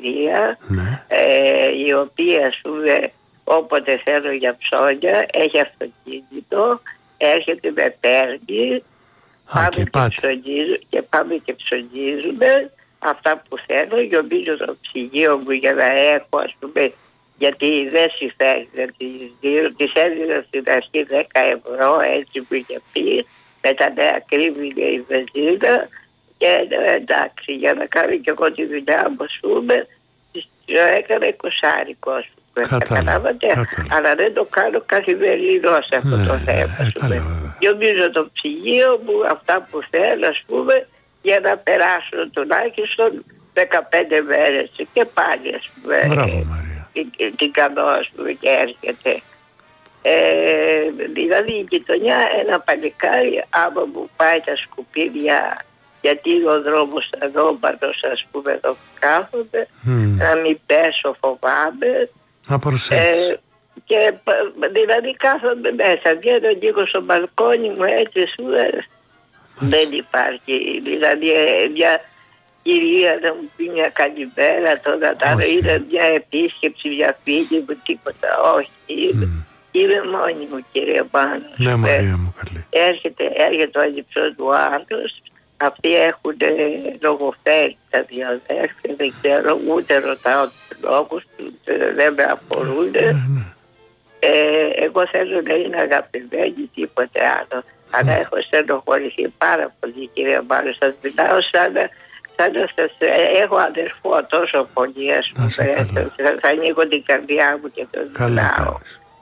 κυρία, ναι. η οποία, ας πούμε, όποτε θέλω για ψώνια, έχει αυτοκίνητο, έρχεται με παίρνει, πάμε και ψωνίζουμε αυτά που θέλω, γιομίζω το ψυγείο μου για να έχω, ας πούμε, γιατί δεν συμφέρει να τις έδινα στην αρχή 10 ευρώ, έτσι που είχε πει, μετά νέα κρύβει η βενζίνα και εντάξει, για να κάνω και εγώ τη δουλειά μου, ας πούμε, έκανα 20άρικο, ας πούμε, καταλάβατε, αλλά δεν το κάνω καθημερινό σε αυτό το θέμα, ας πούμε. Γιομίζω το ψυγείο μου, αυτά που θέλω, ας πούμε, για να περάσω τουλάχιστον 15 μέρες και πάλι, ας πούμε. Μπράβο, Μαρία. Την κάνω, ας πούμε, και έρχεται. Δηλαδή η γειτονιά, ένα παλικάρι, άμα μου πάει τα σκουπίδια, γιατί ο δρόμος αδόμπατος, ας πούμε, εδώ που κάθονται, να μην πέσω, φοβάμαι. Να προσέχεις. Και δηλαδή κάθομαι μέσα, βγαίνω λίγο στο μπαλκόνι μου, έτσι, δεν υπάρχει. Δηλαδή μια κυρία να μου πει μια καλημέρα, τώρα είναι μια επίσκεψη, μια φίλη μου, τίποτα, όχι. Είμαι μόνη μου, κύριε Πάνος. Ναι, Μαρία μου, καλή. Έρχεται ο ανιψός του άλλος, αυτοί έχουν λογοφέρει τα δύο αδέρφια, δεν ξέρω, ούτε ρωτάω τους λόγους τους, δεν με αφορούν. Εγώ θέλω να είναι αγαπημένη, τίποτε άλλο. Αλλά έχω στενοχωρηθεί πάρα πολύ, κύριε Μάρο. Σας μιλάω σαν να σας έχω αδερφό τόσο πολύ, ας πούμε. Θα ανοίγω την καρδιά μου και το μιλάω.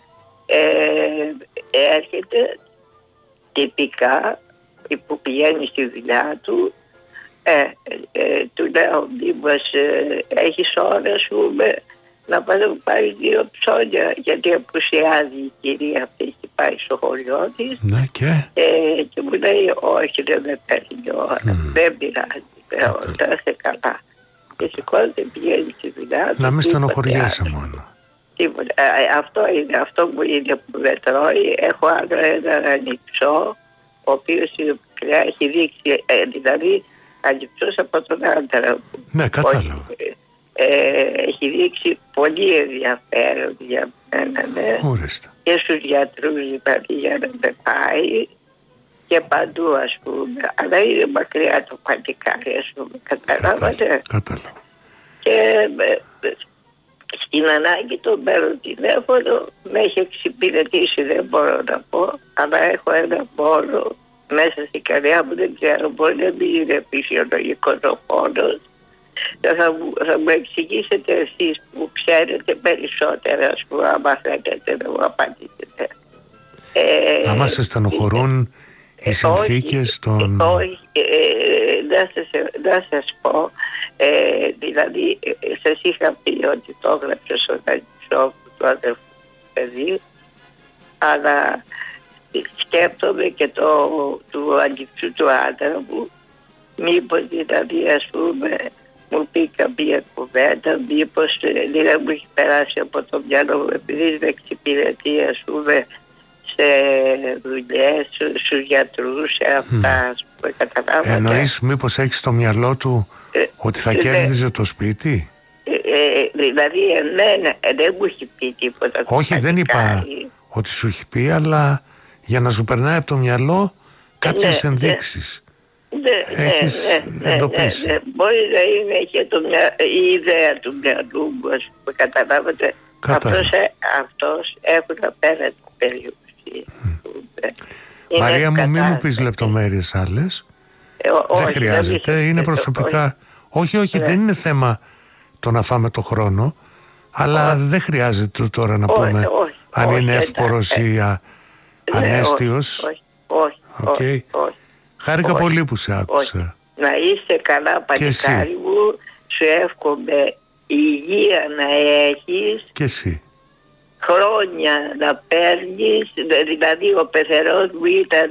Έρχεται τυπικά που πηγαίνει στη δουλειά του, του λέω μήπως έχεις ώρα, ας πούμε, να πάει να πάρει 2 ψώνια, γιατί απουσιάζει η κυρία αυτή, έχει πάει στο χωριό της. Ναι, και μου λέει όχι, δεν με παίρνει ώρα, δεν πειράζει, θα είσαι καλά. Και σηκώνεται, πηγαίνει στη δουλειά του. Να μην στενοχωριέσαι μόνο. Αυτό που είναι που με τρώει. Έχω άλλο έναν ανιψό, ο οποίος έχει δείξει, δηλαδή ανιψός από τον άντρα μου. Ναι, κατάλαβα. Έχει δείξει πολύ ενδιαφέρον για μένα, ναι. Και στους γιατρούς, δηλαδή, για να με πάει και παντού, ας πούμε. Αλλά είναι μακριά το παλικάρι, ας πούμε, καταλάβατε. Κατάλαβα. Και στην ανάγκη τον παίρνω τηλέφωνο, με έχει εξυπηρετήσει, δεν μπορώ να πω, αλλά έχω ένα πόνο μέσα στην καρδιά μου, δεν ξέρω, μπορεί να μην είναι φυσιολογικός ο πόνος. Θα μου εξηγήσετε εσείς που ξέρετε περισσότερα, ας πούμε, άμα θέλετε να μου απαντήσετε. Άμα σε στενοχωρούν οι συνθήκες των... Όχι, να σας πω, δηλαδή σας είχα πει ότι το έγραψε στον ανιψό του αδερφού παιδί, αλλά σκέφτομαι και του ανιψού του άντρα μου, μήπως δηλαδή, ας πούμε, μου πει καμία κουβέντα, μήπως λίγα μου έχει περάσει από το μυαλό μου, επειδή με εξυπηρετεί, ας πούμε, σε δουλειές, στους γιατρούς, σε αυτά, που καταλάβατε. Εννοείς μήπως έχεις στο μυαλό του ότι θα κέρδιζε το σπίτι? Δηλαδή εμένα δεν μου έχει πει τίποτα. Όχι, δεν είπα ότι σου έχει πει, αλλά για να σου περνάει από το μυαλό κάποιες ενδείξεις. Έχεις εντοπίσει. Μπορεί να είναι και η ιδέα του μυαλού μου, ας πούμε, καταλάβατε. Αυτός έχουν απέναντι περιουσία. Μαρία μου, μην μου πεις λεπτομέρειες άλλες. Δεν χρειάζεται, είναι προσωπικά. Όχι, δεν είναι θέμα το να φάμε το χρόνο, αλλά δεν χρειάζεται τώρα να πούμε αν είναι εύπορος ή ανέστιος. Όχι. Χάρηκα πολύ που σε άκουσα. Να είστε καλά, παλικάρι μου. Σου εύχομαι υγεία να έχεις. Και εσύ. Χρόνια να παίρνεις. Δηλαδή ο πεθερός μου ήταν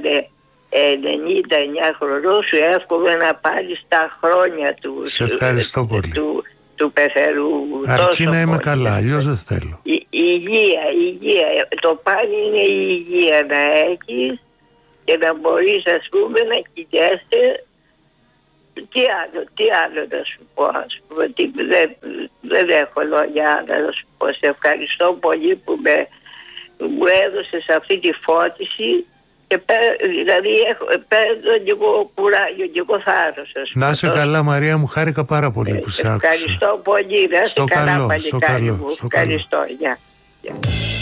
99 χρονών. Σου εύχομαι να πάρεις τα χρόνια του. Σε ευχαριστώ πολύ. Του πεθερού. Αρκεί να είμαι καλά, αλλιώς δεν θέλω. Υγεία. Το πάλι είναι η υγεία να έχεις και να μπορείς, ας πούμε, να κοιτάσαι. Τι άλλο να σου πω, ας πούμε, Δεν έχω λόγια να σου πω. Σε ευχαριστώ πολύ που μου έδωσες αυτή τη φώτιση και δηλαδή παίρνω λίγο κουράγιο, λίγο θάρρος. Να είσαι καλά, Μαρία μου, χάρηκα πάρα πολύ που σε άκουσα. Ευχαριστώ πολύ. Να είσαι καλά, παλικάρι μου. Ευχαριστώ. Γεια.